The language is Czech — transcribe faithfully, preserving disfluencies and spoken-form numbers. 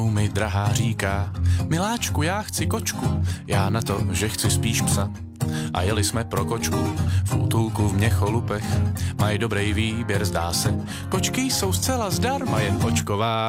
mi drahá říká, miláčku, já chci kočku, já na to, že chci spíš psa. A jeli jsme pro kočku, v útulku v Měcholupech, mají dobrý výběr, zdá se, kočky jsou zcela zdarma, jen očková